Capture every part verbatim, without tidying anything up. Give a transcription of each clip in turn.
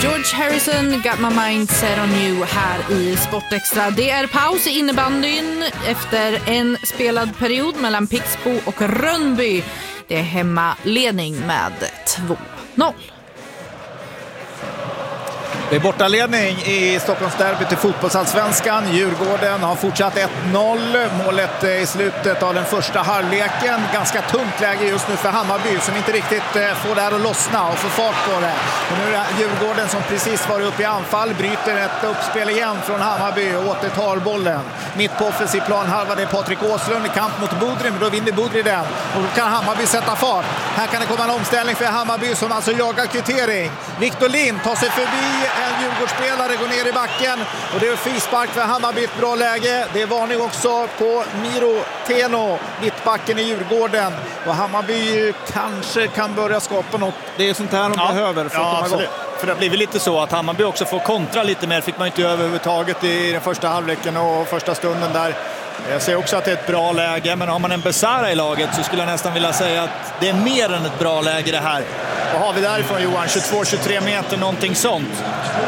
George Harrison, Got My Mind Set On You här i Sportextra. Det är paus i innebandyn efter en spelad period mellan Pixbo och Rönnby. Det är hemmaledning med två noll. Det är bortaledning i Stockholms derby till fotbollsallsvenskan. Djurgården har fortsatt ett noll. Målet i slutet av den första halvleken. Ganska tungt läge just nu för Hammarby som inte riktigt får det här att lossna och få fart på det. Och nu är det Djurgården som precis var uppe i anfall. Bryter ett uppspel igen från Hammarby och återtar bollen. Mitt på offensiv plan halva det är Patrik Åslund i kamp mot Bodri, men då vinner Bodri den. Och då kan Hammarby sätta fart. Här kan det komma en omställning för Hammarby som alltså jagar kvittering. Victor Lind tar sig förbi en Djurgårdsspelare, går ner i backen och det är frispark för Hammarby, ett bra läge. Det är varning också på Miro Teno, mittbacken i Djurgården. Och Hammarby kanske kan börja skapa något. Det är sånt här de ja. behöver för ja, att komma igång. För det blir väl lite så att Hammarby också får kontra lite mer. Fick man inte överhuvudtaget i den första halvleken och första stunden där. Jag ser också att det är ett bra läge, men har man en Besara i laget så skulle jag nästan vilja säga att det är mer än ett bra läge det här. Vad har vi därifrån, Johan? tjugotvå tjugotre meter, någonting sånt.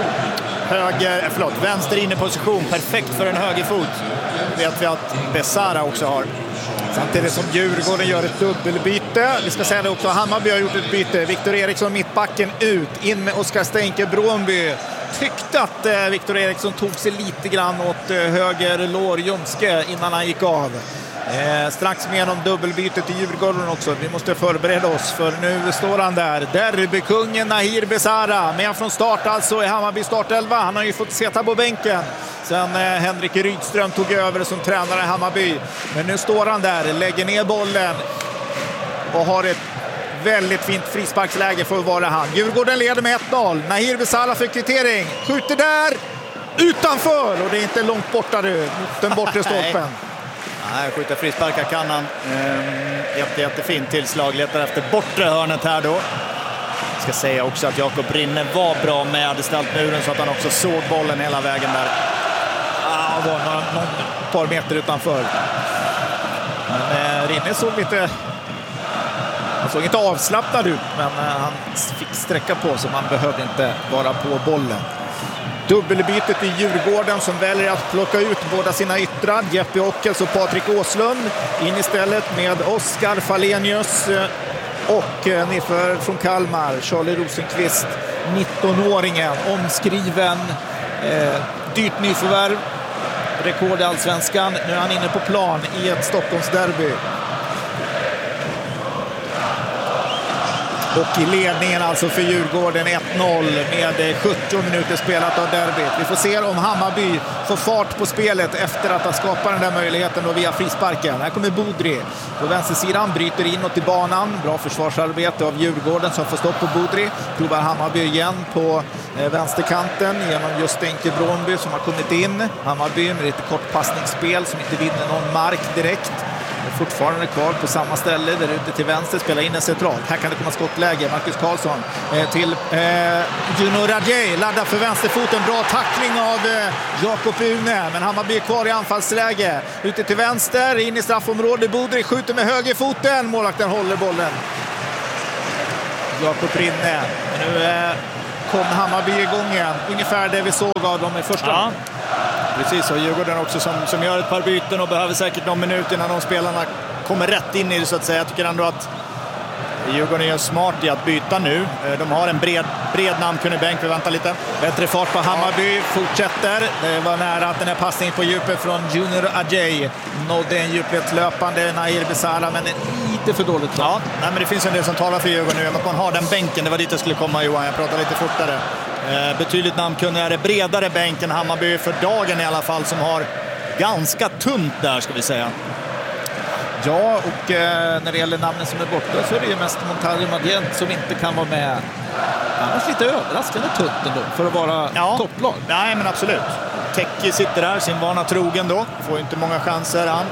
Höger, förlåt, vänster inne position, perfekt för en högerfot. Vet vi att Besara också har. Samtidigt som Djurgården gör ett dubbelbyte. Vi ska säga det också, Hammarby har gjort ett byte. Victor Eriksson mittbacken ut, in med Oskar Stenke Bromby. Tyckte att eh, Victor Eriksson tog sig lite grann åt eh, höger lår Jomske innan han gick av. Eh, strax med om dubbelbytet i Djurgården också. Vi måste förbereda oss för nu står han där. Derbykungen Nahir Besara med från start alltså i Hammarby startelva. Han har ju fått sitta på bänken sen eh, Henrik Rydström tog över som tränare i Hammarby. Men nu står han där, lägger ner bollen och har ett väldigt fint frisparksläge för att vara han. Djurgården leder med ett noll. Nahir Besara för kvittering. Skjuter där utanför och det är inte långt borta nu mot den bortre stolpen. Nej, skjuta frisparkar kan han. Ehm, jätte, jättefint tillslag. Letar efter bortre hörnet här då. Jag ska säga också att Jakob Rinne var bra med staltmuren så att han också såg bollen hela vägen där. Ah, var någon, någon par meter utanför. Men eh, Rinne såg lite... Han såg inte avslappnad ut, men eh, han fick sträcka på så man behövde inte vara på bollen. Dubbelbytet i Djurgården som väljer att plocka ut båda sina yttrar. Jeppe Ockels och Patrik Åslund. In istället med Oskar Falenius och eh, nyför från Kalmar, Charlie Rosenqvist, nittonåringen, omskriven, eh, dyrt nyförvärv, rekord i Allsvenskan. Nu är han inne på plan i ett Stockholms derby. Och i ledningen alltså för Djurgården ett noll med sjuttio minuter spelat av derbyt. Vi får se om Hammarby får fart på spelet efter att ha skapat den där möjligheten och via frisparken. Här kommer Bodri på vänstersidan, bryter inåt i banan. Bra försvarsarbete av Djurgården som får stopp på Bodri. Provar Hammarby igen på vänsterkanten genom just Stenke Bromby som har kommit in. Hammarby med lite kort passningsspel som inte vinner någon mark direkt. Fortfarande kvar på samma ställe där ute till vänster, spelar in en centralt. Här kan det komma skottläge. Marcus Karlsson eh, till eh, Juno Radjej, laddar för vänsterfoten. Bra tackling av eh, Jakob Une, men Hammarby är kvar i anfallsläge. Ute till vänster, in i straffområdet. Bodri skjuter med högerfoten. Målvakten håller bollen. Jakob Rinne. Nu eh, kom Hammarby igång igen. Ungefär det vi såg av dem i första. Ja. Precis, och Djurgården också som, som gör ett par byten och behöver säkert någon minut innan de spelarna kommer rätt in i det så att säga. Jag tycker ändå att Djurgården är smart i att byta nu. De har en bred, bred namnkunnig bänk, vi väntar lite. Bättre fart på Hammarby, fortsätter. Det var nära att den här passningen på djupet från Junior Adjei nådde en djupet löpande Nahir Besara, men lite för dåligt. Ja, nej, men det finns en del som talar för Djurgården nu. Att man har den bänken, det var dit jag skulle komma Johan, jag pratar lite fortare. Eh, betydligt namnkunnigare, bredare bänken Hammarby för dagen i alla fall, som har ganska tunt där ska vi säga. Ja, och eh, när det gäller namnen som är borta så är det ju mest Montario Madient som inte kan vara med. Annars lite överraskande tunt ändå för att vara ja. topplag. Nej, men absolut. Tecki sitter där, sin vana trogen då. Får inte många chanser han.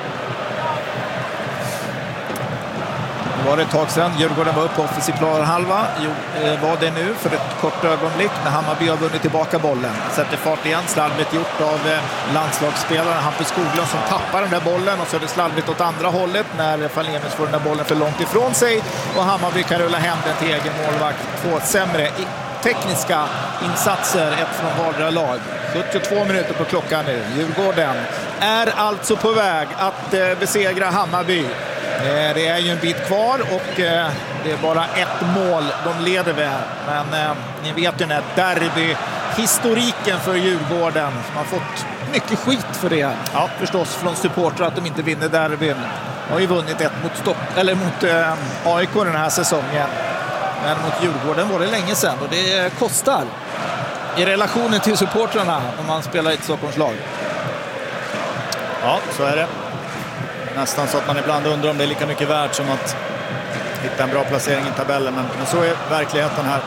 Det var det ett tag sedan. Djurgården var uppe på offensiv planhalva. Jo, var det nu för ett kort ögonblick när Hammarby har vunnit tillbaka bollen. Sätter fart igen. Slarvigt gjort av landslagsspelaren Hampus Skoglund som tappar den där bollen. Och så är det slarvigt åt andra hållet när Falenius får den där bollen för långt ifrån sig. Och Hammarby kan rulla hem den till egen målvakt. Två sämre. tekniska insatser, ett från vardera lag. sjuttiotvå minuter på klockan nu. Djurgården är alltså på väg att eh, besegra Hammarby. Eh, det är ju en bit kvar och eh, det är bara ett mål de leder med. Men eh, ni vet ju den här derby-historiken för Djurgården. De har fått mycket skit för det. Ja, förstås från supportrar att de inte vinner derbyn. De har ju vunnit ett mot, Stopp, eller mot eh, A I K den här säsongen. Men mot Djurgården var det länge sedan och det kostar i relationen till supportrarna om man spelar i ett Stockholmslag. Ja, så är det. Nästan så att man ibland undrar om det är lika mycket värt som att hitta en bra placering i tabellen. Men, men så är verkligheten här.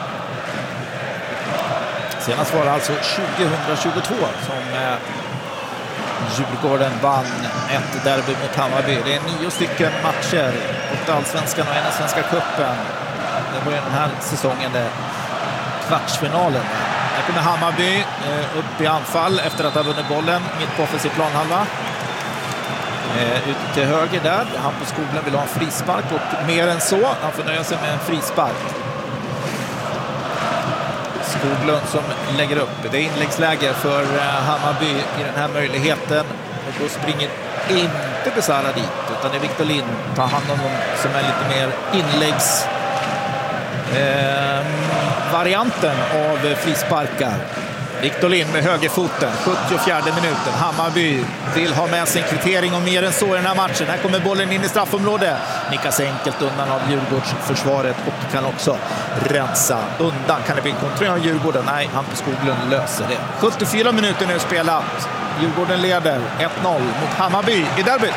Senast var det alltså tjugohundratjugotvå som eh, Djurgården vann ett derby mot Hammarby. Det är nio stycken matcher mot Allsvenskan och en i Svenska cupen. Det var ju den här säsongen det kvartsfinalen. Här kommer Hammarby eh, upp i anfall efter att ha vunnit bollen mitt på offensiv planhalva. Eh, ut till höger där. Hampus Skoglund vill ha en frispark och mer än så. Han får nöja sig med en frispark. Skoglund som lägger upp. Det är inläggsläge för eh, Hammarby i den här möjligheten. Och då springer inte Besara dit utan det är Victor Lind tar hand om dem som är lite mer inläggs eh, varianten av frisparkar. Victor Lind med högerfoten, sjuttiofjärde minuten. Hammarby vill ha med sin kvittering och mer än så i den här matchen. Här kommer bollen in i straffområdet. Nickas enkelt undan av Djurgårdsförsvaret och kan också rensa undan. Kan det bli kontra av Djurgården? Nej, Hampus Skoglund löser det. sjuttiofyra minuter nu spelat. Djurgården leder ett noll mot Hammarby i derbyt.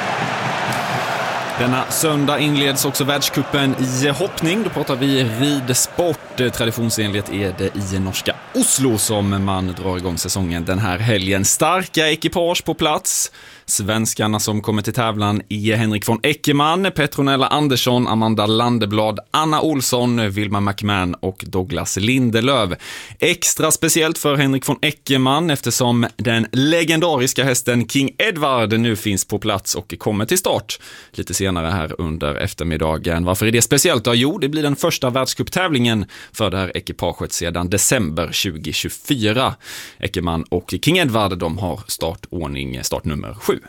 Denna söndag inleds också världscupen i hoppning. Då pratar vi ridsport. Traditionsenligt är det i norska Oslo som man drar igång säsongen den här helgen. Starka ekipage på plats. Svenskarna som kommer till tävlan är Henrik von Eckermann, Petronella Andersson, Amanda Landeblad, Anna Olsson, Vilma McMahon och Douglas Lindelöv. Extra speciellt för Henrik von Eckermann eftersom den legendariska hästen King Edward nu finns på plats och kommer till start lite senare här under eftermiddagen. Varför är det speciellt? Ja, jo, det blir den första världscuptävlingen för det här ekipaget sedan december tjugohundratjugofyra. Eckermann och King Edward, de har startordning, startnummer sju.